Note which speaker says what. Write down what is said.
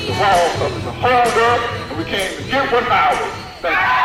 Speaker 1: the walls up, it's a hold up, and we came to get what's ours. Thank you.